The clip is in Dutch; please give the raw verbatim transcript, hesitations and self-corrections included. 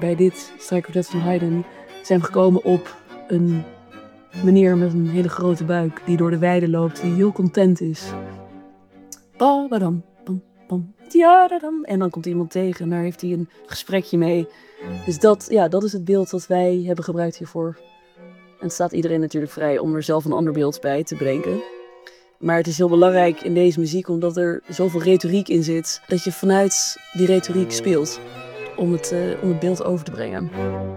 bij dit strijkkwartet van Haydn zijn we gekomen op een meneer met een hele grote buik die door de weide loopt, die heel content is. Ba-ba-dam, bam, bam, tja-da-dam. En dan komt iemand tegen en daar heeft hij een gesprekje mee. Dus dat, ja, dat is het beeld dat wij hebben gebruikt hiervoor. En het staat iedereen natuurlijk vrij om er zelf een ander beeld bij te bedenken. Maar het is heel belangrijk in deze muziek, omdat er zoveel retoriek in zit, dat je vanuit die retoriek speelt om het, uh, om het beeld over te brengen.